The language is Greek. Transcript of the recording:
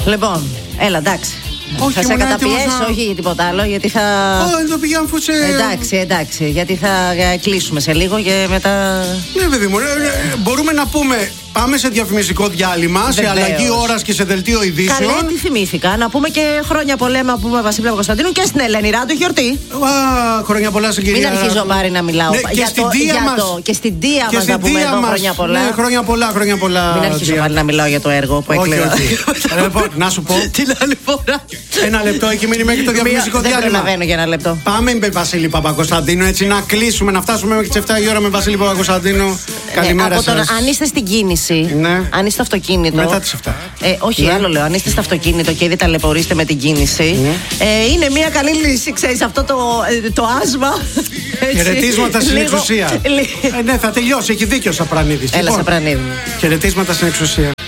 Λοιπόν, έλα, εντάξει. Όχι, θα σε καταπιέσω, όχι τίποτα άλλο, γιατί θα. Δεν το πηγαίνω σε. Εντάξει, γιατί θα κλείσουμε σε λίγο και μετά. Ναι, παιδί μου, μπορούμε να πούμε. Πάμε σε διαφημιστικό διάλειμμα, Βεβαίως. σε αλλαγή ώρας και σε δελτίο ειδήσεων. Καλέ, τι θυμήθηκα. Να πούμε και χρόνια πολλά να πούμε Βασίλη Παπακοσταντίνου και στην Ελένη Ράντου γιορτή. Χρόνια πολλά στην κυρία. Μην αρχίζω πάρει να μιλάω. Ναι, και στην Δία μας. Και στην Δία μας να πούμε εδώ χρόνια πολλά. Ναι, χρόνια πολλά. Μην αρχίζω πάλι να μιλάω για το έργο που έκλεισα. Λοιπόν, να σου πω. Την άλλη φορά. Ένα λεπτό έχει μείνει μέχρι το διαφημιστικό διάλειμμα. Δεν προλαβαίνω για ένα λεπτό. Πάμε με Βασίλη Παπακοσταντίνου, έτσι να κλείσουμε, να φτάσουμε μέχρι τις 7 η ώρα με Βασίλη Παπακοσταντίνου. Καλημέρα σας. Αν είστε στην κίνηση, αν είστε στο αυτοκίνητο. Μετά τις 7. Όχι, άλλο λέω. Αν είστε στο αυτοκίνητο και ήδη ταλαιπωρείστε με την κίνηση, είναι μια καλή λύση, ξέρεις, αυτό το άσμα. Χαιρετίσματα στην εξουσία. Ναι, θα τελειώσει, έχει δίκιο ο Σαπρανίδης. Έλα, Σαπρανίδη. Χαιρετίσματα στην εξουσία.